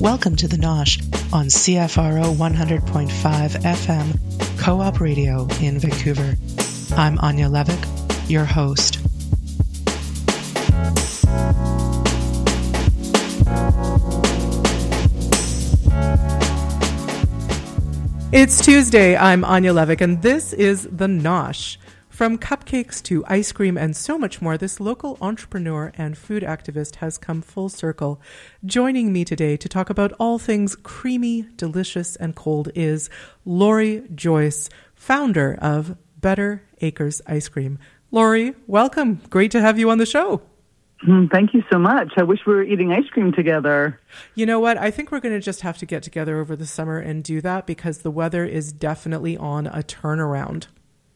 Welcome to the Nosh on CFRO 100.5 FM, Co-op Radio in Vancouver. I'm Anya Levick, your host. It's Tuesday. I'm Anya Levick, and this is the Nosh. From cupcakes to ice cream and so much more, this local entrepreneur and food activist has come full circle. Joining me today to talk about all things creamy, delicious, and cold is Lori Joyce, founder of Better Acres Ice Cream. Lori, welcome. Great to have you on the show. Thank you so much. I wish we were eating ice cream together. You know what? I think we're going to just have to get together over the summer and do that because the weather is definitely on a turnaround.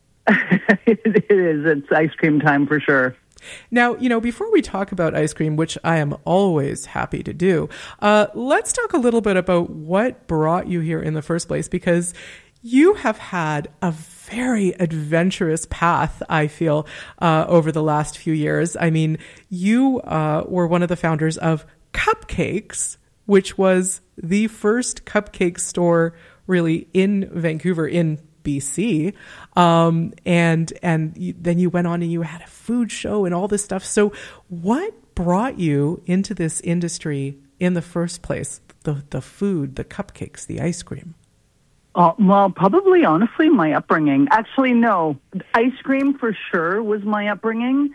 It is. It's ice cream time for sure. Now, before we talk about ice cream, which I am always happy to do, let's talk a little bit about what brought you here in the first place, because you have had a very adventurous path, I feel, over the last few years. I mean, you were one of the founders of Cupcakes, which was the first cupcake store really in Vancouver, in BC. And then you went on and you had a food show and all this stuff. So what brought you into this industry in the first place? The food, the cupcakes, the ice cream? Well, probably, honestly, my upbringing. Actually, no. Ice cream for sure was my upbringing.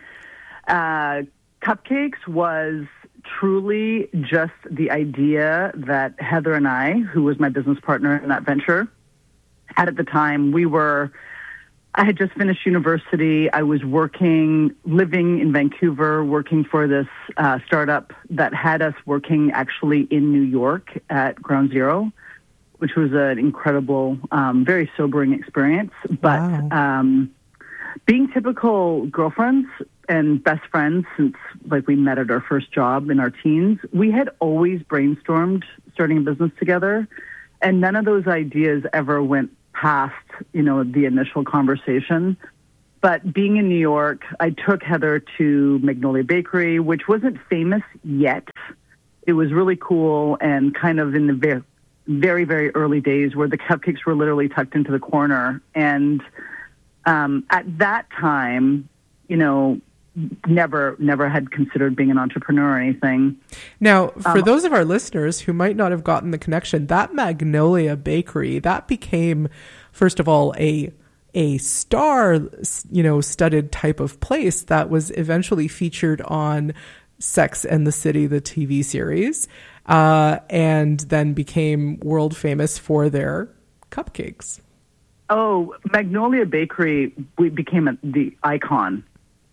Cupcakes was truly just the idea that Heather and I, who was my business partner in that venture, had at the time. I had just finished university. I was living in Vancouver, working for this startup that had us working actually in New York at Ground Zero, which was an incredible, very sobering experience. But wow. Being typical girlfriends and best friends since we met at our first job in our teens, we had always brainstormed starting a business together, and none of those ideas ever went past, the initial conversation. But being in New York, I took Heather to Magnolia Bakery, which wasn't famous yet. It was really cool and kind of in the very, very, very early days where the cupcakes were literally tucked into the corner. And at that time, never had considered being an entrepreneur or anything. Now, for those of our listeners who might not have gotten the connection, that Magnolia Bakery, that became, first of all, a star, studded type of place that was eventually featured on Sex and the City, the TV series, and then became world famous for their cupcakes. Oh, Magnolia Bakery became the icon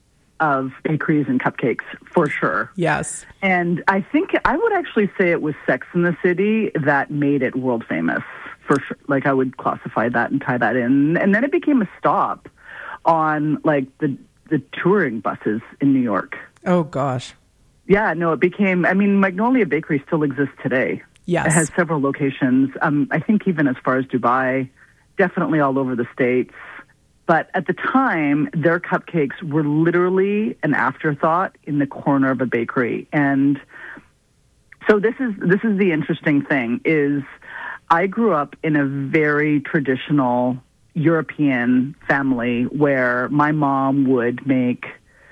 of bakeries and cupcakes, for sure. Yes. And I think I would actually say it was Sex and the City that made it world famous, for sure. I would classify that and tie that in. And then it became a stop on, the touring buses in New York. Oh, gosh. Yeah, no, it became, Magnolia Bakery still exists today. Yes. It has several locations. I think even as far as Dubai, definitely all over the States. But at the time, their cupcakes were literally an afterthought in the corner of a bakery. And so this is the interesting thing is I grew up in a very traditional European family where my mom would make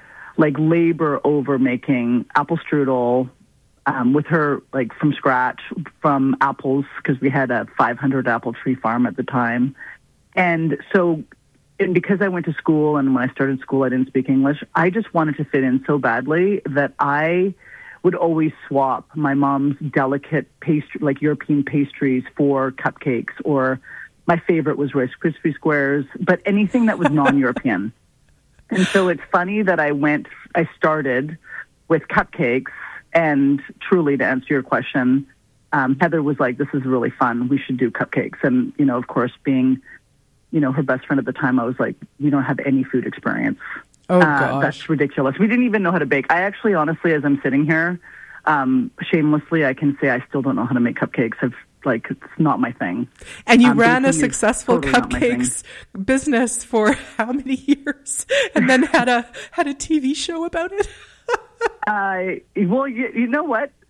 labor over making apple strudel with her from scratch from apples because we had a 500 apple tree farm at the time. And so and because I went to school and when I started school, I didn't speak English, I just wanted to fit in so badly that I would always swap my mom's delicate pastry, European pastries for cupcakes, or my favorite was Rice Krispie Squares, but anything that was non-European. And so it's funny that I started with cupcakes, and truly to answer your question, Heather was like, this is really fun. We should do cupcakes. And, of course, being her best friend at the time, I was like, we don't have any food experience. Oh, gosh. That's ridiculous. We didn't even know how to bake. I actually, honestly, as I'm sitting here, shamelessly, I can say I still don't know how to make cupcakes. It's not my thing. And you ran a successful cupcakes business for how many years? And then had a TV show about it? Well, you know what?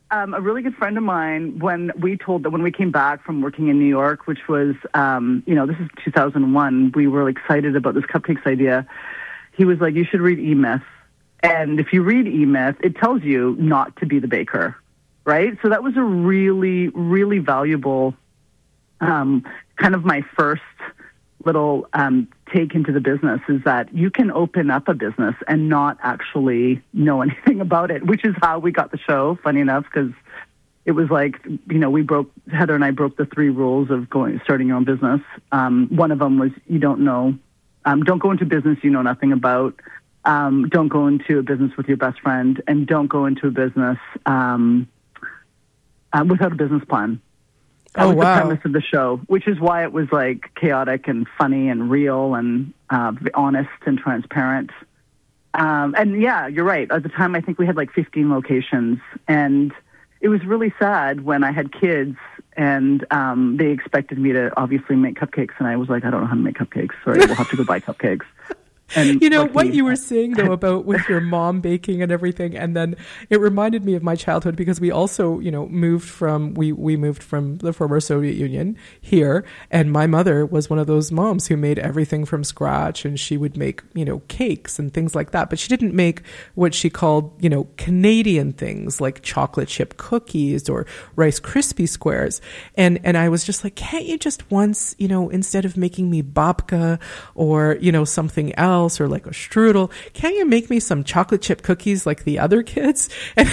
a really good friend of mine, when we came back from working in New York, which was, this is 2001, we were excited about this cupcakes idea. He was like, you should read E-Myth. And if you read E-Myth, it tells you not to be the baker, right? So that was a really, really valuable, kind of my first little take into the business, is that you can open up a business and not actually know anything about it, which is how we got the show, funny enough, because it was like, Heather and I broke the 3 rules of starting your own business. One of them was don't go into business you know nothing about. Don't go into a business with your best friend, and don't go into a business without a business plan. That was the premise of the show, which is why it was like chaotic and funny and real and honest and transparent. And yeah, you're right. At the time, I think we had like 15 locations, and it was really sad when I had kids and they expected me to obviously make cupcakes, and I was like, I don't know how to make cupcakes. Sorry, we'll have to go buy cupcakes. And what you were saying, though, about with your mom baking and everything, and then it reminded me of my childhood, because we also, moved from the former Soviet Union here, and my mother was one of those moms who made everything from scratch, and she would make, cakes and things like that, but she didn't make what she called, Canadian things like chocolate chip cookies or Rice Krispie squares, and I was just like, can't you just once, instead of making me babka or, something else, or like a strudel, can you make me some chocolate chip cookies like the other kids?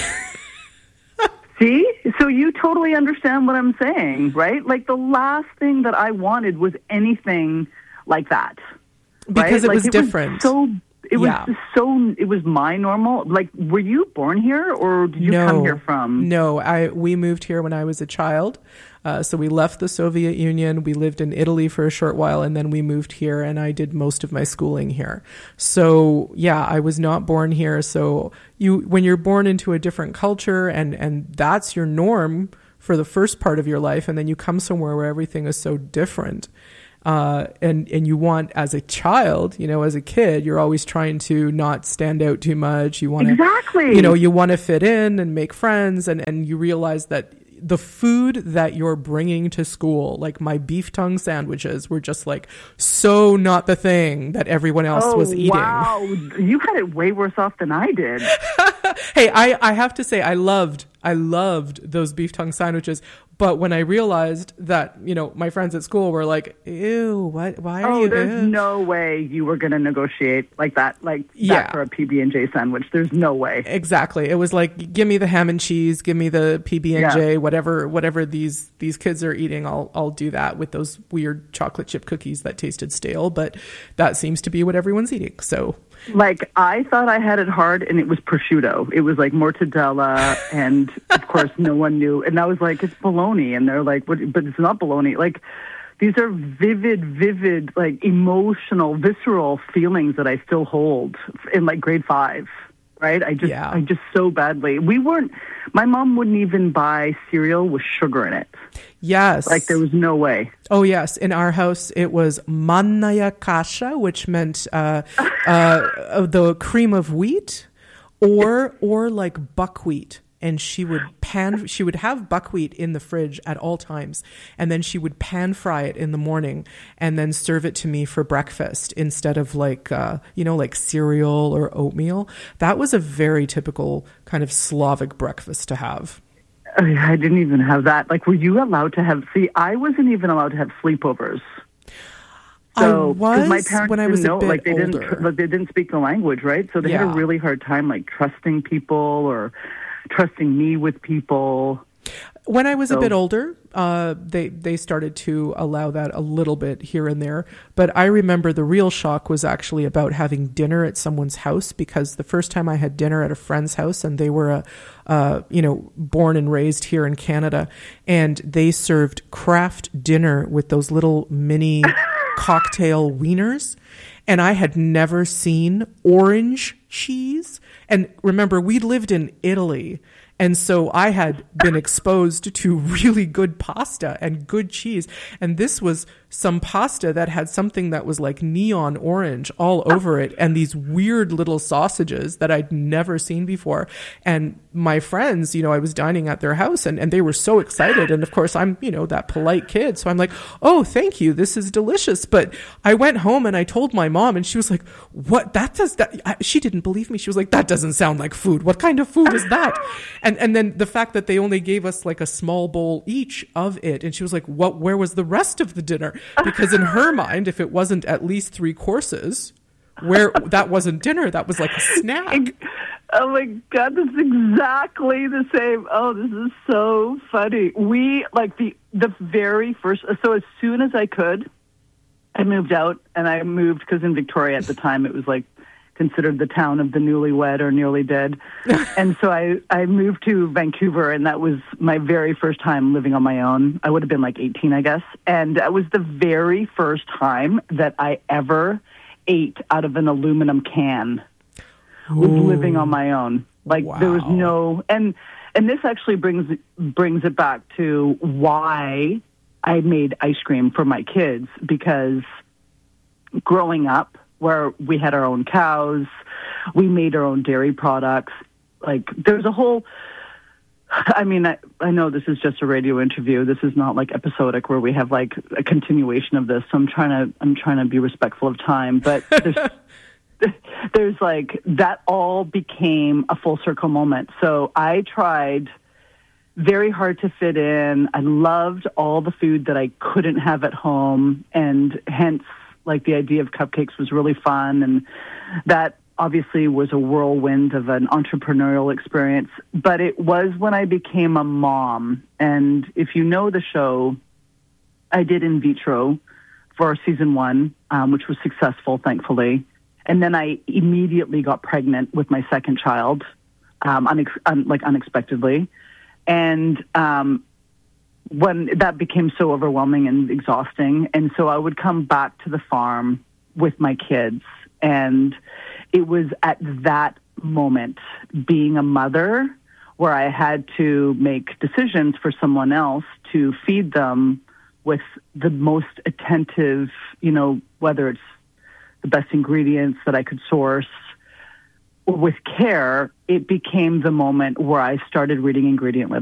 See? So you totally understand what I'm saying, right? Like the last thing that I wanted was anything like that. Because right? it was different. It was my normal. Like, were you born here, or did you come here from? No, we moved here when I was a child. So we left the Soviet Union. We lived in Italy for a short while, and then we moved here, and I did most of my schooling here. So yeah, I was not born here. So when you're born into a different culture, and that's your norm for the first part of your life, and then you come somewhere where everything is so different. And you want, as a child, as a kid, you're always trying to not stand out too much. You want to, you want to fit in and make friends, and you realize that the food that you're bringing to school, like my beef tongue sandwiches, were just like so not the thing that everyone else was eating. Wow, you had it way worse off than I did. Hey, I have to say, I loved those beef tongue sandwiches. But when I realized that, my friends at school were like, ew, what? Why are you? There's no way you were going to negotiate like that for a PB&J sandwich. There's no way. Exactly. It was like, give me the ham and cheese, give me the PB&J, whatever these kids are eating, I'll do that with those weird chocolate chip cookies that tasted stale. But that seems to be what everyone's eating. So. Like, I thought I had it hard, and it was prosciutto. It was like mortadella, and of course no one knew. And I was like, it's bologna. And they're like, what? But it's not bologna. Like, these are vivid, like emotional, visceral feelings that I still hold in like grade 5. Right? I just so badly. My mom wouldn't even buy cereal with sugar in it. Yes. Like, there was no way. Oh, yes. In our house, it was mannaya kasha, which meant the cream of wheat, or like buckwheat. And she would have buckwheat in the fridge at all times, and then she would pan fry it in the morning and then serve it to me for breakfast instead of like cereal or oatmeal. That was a very typical kind of Slavic breakfast to have. I didn't even have that. Like, were you allowed to have? See, I wasn't even allowed to have sleepovers. So, because my parents when I was didn't know, a bit older. they didn't speak the language, right? So they had a really hard time, like, trusting people or trusting me with people. When I was a bit older, they started to allow that a little bit here and there. But I remember the real shock was actually about having dinner at someone's house, because the first time I had dinner at a friend's house, and they were born and raised here in Canada, and they served Kraft dinner with those little mini cocktail wieners, and I had never seen orange cheese. And remember, we lived in Italy, and so I had been exposed to really good pasta and good cheese. And this was some pasta that had something that was like neon orange all over it, and these weird little sausages that I'd never seen before. And my friends, I was dining at their house, and they were so excited. And of course, I'm, that polite kid. So I'm like, oh, thank you. This is delicious. But I went home and I told my mom, and she was like, what? She didn't believe me. She was like, that doesn't sound like food. What kind of food is that? And then the fact that they only gave us like a small bowl each of it. And she was like, where was the rest of the dinner? Because in her mind, if it wasn't at least 3 courses, that wasn't dinner, that was like a snack. Oh my God, that's exactly the same. Oh, this is so funny. We, like the very first, so as soon as I could, I moved out, and I moved because in Victoria at the time, it was like considered the town of the newlywed or nearly dead. And so I moved to Vancouver, and that was my very first time living on my own. I would have been like 18, I guess. And that was the very first time that I ever ate out of an aluminum can. Was living on my own. Like, wow. There was no, and this actually brings it back to why I made ice cream for my kids, because growing up where we had our own cows, we made our own dairy products. Like, there's a whole, I mean, I know this is just a radio interview. This is not like episodic where we have like a continuation of this. So I'm trying to be respectful of time, but there's like, that all became a full circle moment. So I tried very hard to fit in. I loved all the food that I couldn't have at home, and hence, like, the idea of cupcakes was really fun. And that obviously was a whirlwind of an entrepreneurial experience. But it was when I became a mom. And if you know the show, I did In Vitro for season 1, which was successful, thankfully. And then I immediately got pregnant with my second child, unexpectedly. And when that became so overwhelming and exhausting, and so I would come back to the farm with my kids. And it was at that moment, being a mother, where I had to make decisions for someone else to feed them with the most attentive, whether it's the best ingredients that I could source, with care. It became the moment where I started reading ingredient lists.